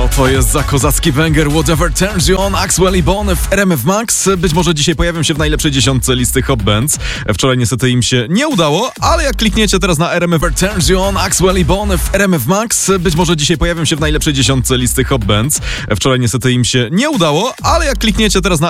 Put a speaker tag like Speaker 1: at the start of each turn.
Speaker 1: Co to jest za kozacki banger? Whatever Turns You On, Axwell i Bon w RMF Max. Być może dzisiaj pojawią się w najlepszej dziesiątce listy Hot Bands. Wczoraj niestety im się nie udało, ale jak klikniecie teraz na RMF Turns You On, Axwell i Bon w RMF Max, być może dzisiaj pojawią się w najlepszej dziesiątce listy Hot Bands. Wczoraj niestety im się nie udało, ale jak klikniecie teraz na